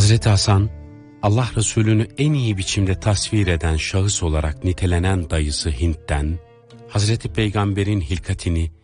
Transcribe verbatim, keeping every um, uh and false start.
Hazreti Hasan, Allah Resulü'nü en iyi biçimde tasvir eden şahıs olarak nitelenen dayısı Hint'ten, Hazreti Peygamber'in hilkatini